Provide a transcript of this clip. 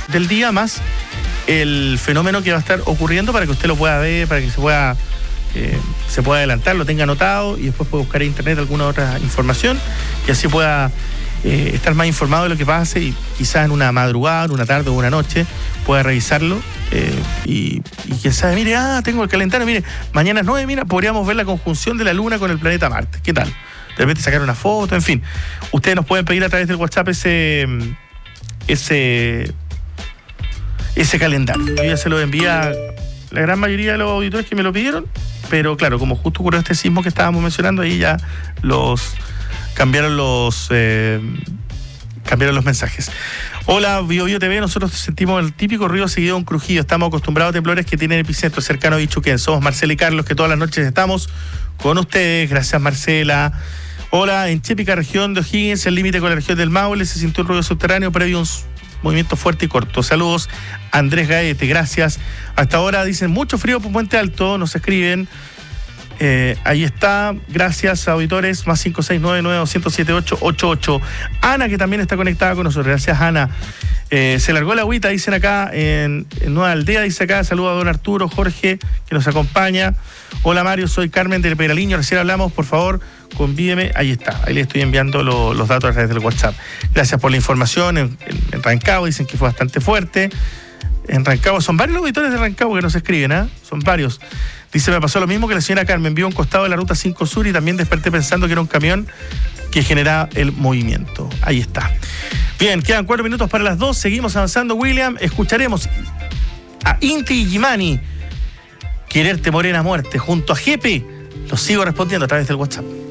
del día, más el fenómeno que va a estar ocurriendo para que usted lo pueda ver, para que se pueda adelantar, lo tenga anotado y después puede buscar en internet alguna otra información y así pueda estar más informado de lo que pase y quizás en una madrugada, en una tarde o una noche pueda revisarlo y quién sabe, mire, tengo el calendario, mire, mañana es 9, mira, podríamos ver la conjunción de la Luna con el planeta Marte, ¿qué tal? De repente sacar una foto, en fin. Ustedes nos pueden pedir a través del WhatsApp ese calendario. Yo ya se lo envié a la gran mayoría de los auditores que me lo pidieron, pero claro, como justo ocurrió este sismo que estábamos mencionando, ahí ya cambiaron los mensajes. Hola, Bio Bio TV, nosotros sentimos el típico ruido seguido de un crujido. Estamos acostumbrados a temblores que tienen epicentro cercano a Bichuquén. Somos Marcela y Carlos, que todas las noches estamos con ustedes. Gracias, Marcela. Hola, en Chépica, región de O'Higgins, el límite con la región del Maule, se sintió un ruido subterráneo previo a un movimiento fuerte y corto. Saludos, Andrés Gaete, gracias. Hasta ahora dicen mucho frío por Puente Alto, nos escriben. Ahí está, gracias auditores, más 569-9207-888. Ana, que también está conectada con nosotros, gracias Ana. Se largó la agüita, dicen acá en Nueva Aldea, dice acá, saludo a don Arturo, Jorge, que nos acompaña. Hola Mario, soy Carmen del Peraliño, recién hablamos, por favor, convídeme, ahí está, ahí le estoy enviando los datos a través del WhatsApp. Gracias por la información, en Rancagua dicen que fue bastante fuerte. En Rancagua, son varios auditores de Rancagua que nos escriben, son varios. Dice, me pasó lo mismo que la señora Carmen, vio un costado de la ruta 5 Sur y también desperté pensando que era un camión que generaba el movimiento. Ahí está. Bien, quedan 4 minutos para las 2, seguimos avanzando, William. Escucharemos a Inti Illimani, Quererte Morena Muerte, junto a Jepe. Los sigo respondiendo a través del WhatsApp.